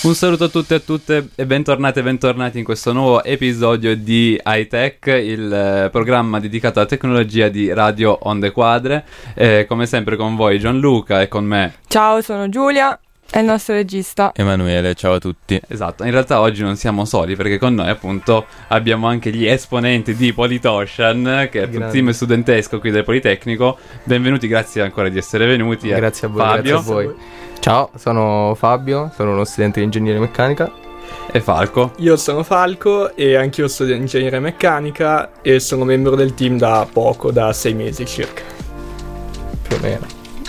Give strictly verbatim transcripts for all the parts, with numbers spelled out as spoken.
Un saluto a tutte e a tutte e bentornati e bentornati in questo nuovo episodio di iTech, il eh, programma dedicato alla tecnologia di Radio Onde Quadre. Eh, come sempre con voi Gianluca e con me. Ciao, sono Giulia e il nostro regista Emanuele. Ciao a tutti. Esatto, in realtà oggi non siamo soli perché con noi appunto abbiamo anche gli esponenti di Politocean, che è il team studentesco qui del Politecnico. Benvenuti, grazie ancora di essere venuti. Grazie a voi, Fabio. grazie a voi. Ciao, sono Fabio, sono uno studente di ingegneria meccanica. E Falco. Io sono Falco e anch'io studio ingegneria meccanica e sono membro del team da poco, da sei mesi circa. Più o meno.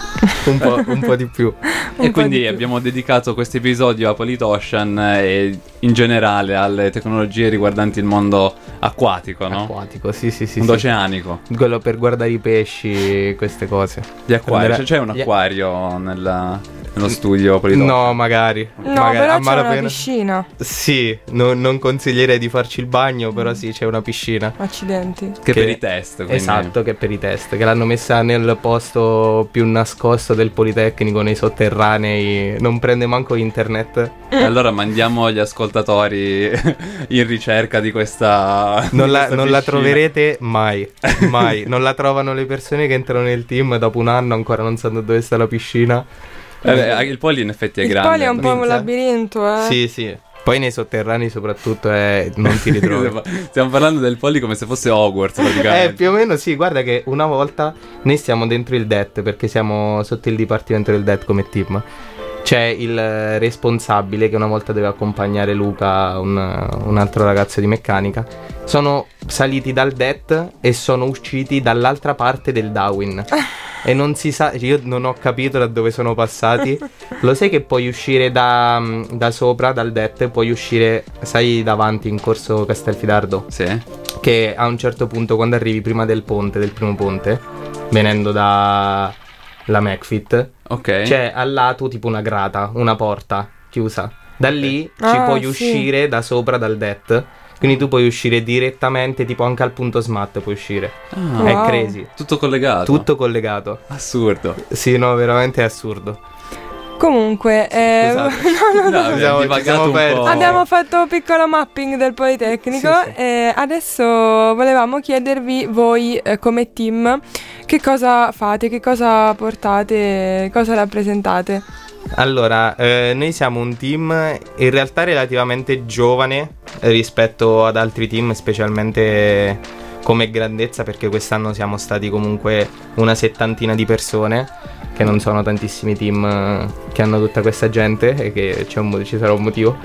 Un po', un po' di più. E quindi abbiamo dedicato questo episodio a Politocean e in generale alle tecnologie riguardanti il mondo acquatico, no? Acquatico, sì, sì, sì. Mondo sì. oceanico. Quello per guardare i pesci, queste cose. Gli acquari, Prendere- cioè, c'è un gli- acquario nella- nello studio Politocean? No, magari. No, magari, però a c'è una malapena. piscina. Sì, no- non consiglierei di farci il bagno, però sì, c'è una piscina. Accidenti. Che, Che- per i test, quindi. Esatto, che per i test, che l'hanno messa nel posto più nascosto del Politecnico, nei sotterranei, non prende manco internet. E allora mandiamo gli ascoltatori in ricerca di questa Non di la, questa non la piscina. troverete mai, mai. Non la trovano le persone che entrano nel team dopo un anno ancora non sanno dove sta la piscina. Eh beh, il poli in effetti è Il grande. poli è un po' un minchia. labirinto, eh. Sì, sì. Poi nei sotterranei soprattutto eh, non ti ritrovi. Stiamo parlando del poli come se fosse Hogwarts Eh, praticamente. più o meno sì, guarda che una volta noi stiamo dentro il D E T perché siamo sotto il dipartimento del D E T come team. C'è il eh, responsabile che una volta doveva accompagnare Luca, un, un altro ragazzo di meccanica. Sono saliti dal D E T e sono usciti dall'altra parte del Darwin. E non si sa, io non ho capito da dove sono passati. Lo sai che puoi uscire da, da sopra, dal D E T, puoi uscire, sai, davanti in corso Castelfidardo? Sì. Che a un certo punto, quando arrivi prima del ponte, del primo ponte, venendo da la McFit, Ok. c'è al lato tipo una grata, una porta chiusa. Da lì ci Ah, puoi sì. uscire da sopra dal D E T. Quindi tu puoi uscire direttamente, tipo anche al punto SMAT puoi uscire. Ah, È Wow. crazy. tutto collegato. Tutto collegato. Assurdo. Sì, no, veramente è assurdo. Comunque, eh, Scusate. no, no, no. No, abbiamo Siamo- ci divagato siamo un persi. po'. Abbiamo fatto un piccolo mapping del Politecnico Sì, sì. e adesso volevamo chiedervi voi eh, come team che cosa fate, che cosa portate, cosa rappresentate. Allora, eh, noi siamo un team in realtà relativamente giovane rispetto ad altri team, specialmente come grandezza, perché quest'anno siamo stati comunque una settantina di persone, che non sono tantissimi team eh, che hanno tutta questa gente e che c'è un mo- ci sarà un motivo.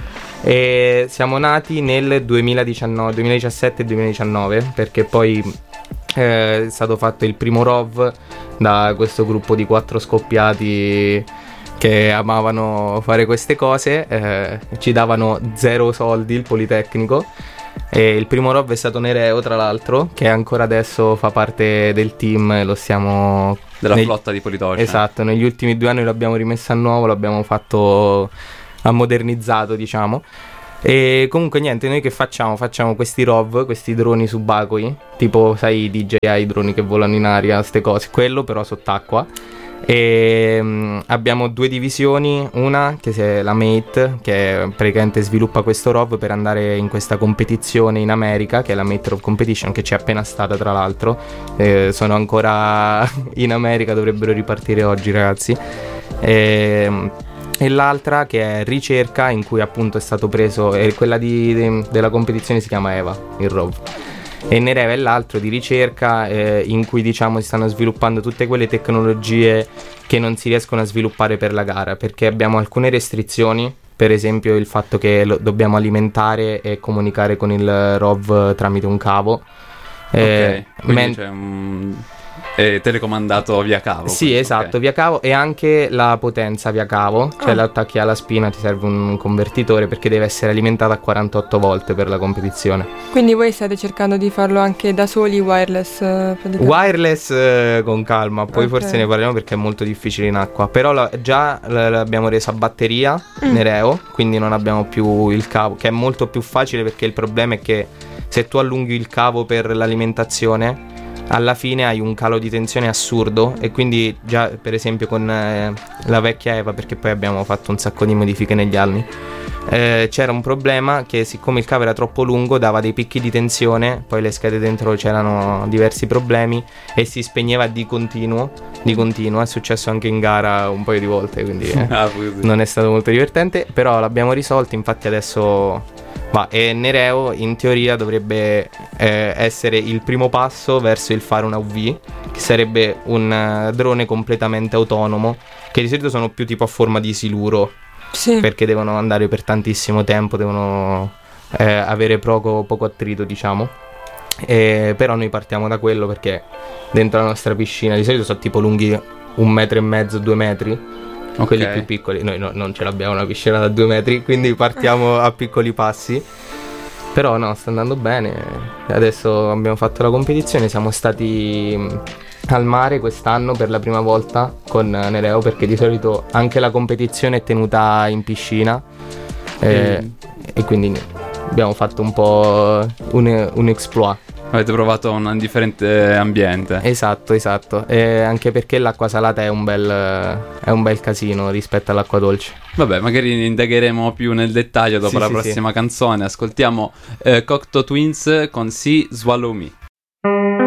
E siamo nati nel duemiladiciannove, duemiladiciassette e duemiladiciannove, perché poi eh, è stato fatto il primo R O V da questo gruppo di quattro scoppiati che amavano fare queste cose, eh, ci davano zero soldi il Politecnico. E il primo R O V è stato Nereo, tra l'altro, che ancora adesso fa parte del team e lo stiamo Della neg- flotta di Politocean. Esatto, negli ultimi due anni l'abbiamo rimesso a nuovo, l'abbiamo fatto ammodernizzato, diciamo. E comunque niente, noi che facciamo? Facciamo questi R O V, questi droni subacquei, tipo sai i D J I, i droni che volano in aria, ste cose, quello però sott'acqua. E mm, abbiamo due divisioni, una che è la Mate, che praticamente sviluppa questo R O V per andare in questa competizione in America, che è la Mate Rover Competition, che c'è appena stata tra l'altro. Eh, sono ancora in America, dovrebbero ripartire oggi, ragazzi. E, e l'altra che è ricerca, in cui appunto è stato preso, e quella di, de- della competizione si chiama EVA, il R O V. E Nereva è l'altro di ricerca, eh, in cui diciamo si stanno sviluppando tutte quelle tecnologie che non si riescono a sviluppare per la gara, perché abbiamo alcune restrizioni, per esempio il fatto che lo dobbiamo alimentare e comunicare con il R O V tramite un cavo. Eh, Ok, quindi men- c'è un... è telecomandato via cavo. Sì, quindi, esatto, ok. via cavo, e anche la potenza via cavo, cioè Ah. l'attacchi alla spina, ti serve un convertitore perché deve essere alimentata a quarantotto volte per la competizione. Quindi voi state cercando di farlo anche da soli, wireless? eh, praticamente? Wireless eh, con calma, poi Ok. forse ne parliamo perché è molto difficile in acqua. Però la- già l- l'abbiamo resa a batteria Mm. Nereo, quindi non abbiamo più il cavo, che è molto più facile perché il problema è che se tu allunghi il cavo per l'alimentazione, alla fine hai un calo di tensione assurdo. E quindi già per esempio con eh, la vecchia Eva, perché poi abbiamo fatto un sacco di modifiche negli anni, eh, c'era un problema che siccome il cavo era troppo lungo dava dei picchi di tensione, poi le schede dentro c'erano diversi problemi e si spegneva di continuo, di continuo, è successo anche in gara un paio di volte, quindi eh, Ah, così. non è stato molto divertente, però l'abbiamo risolto, infatti adesso va. E Nereo in teoria dovrebbe eh, essere il primo passo verso il fare una U V, che sarebbe un uh, drone completamente autonomo, che di solito sono più tipo a forma di siluro, Sì. perché devono andare per tantissimo tempo, devono eh, avere poco, poco attrito, diciamo. E, però noi partiamo da quello perché dentro la nostra piscina di solito sono tipo lunghi un metro e mezzo, due metri. Ok. Quelli più piccoli, noi no, non ce l'abbiamo una piscina da due metri, quindi partiamo a piccoli passi. Però no, sta andando bene. Adesso abbiamo fatto la competizione, siamo stati mh, al mare quest'anno per la prima volta con Nereo, perché di solito anche la competizione è tenuta in piscina. eh, Mm. E quindi abbiamo fatto un po' un, un exploit. Avete provato un differente ambiente. Esatto, esatto. E anche perché l'acqua salata è un bel, è un bel casino rispetto all'acqua dolce. Vabbè, magari indagheremo più nel dettaglio dopo Sì, la sì, prossima canzone. Ascoltiamo eh, Cocteau Twins con Sea Swallow Me.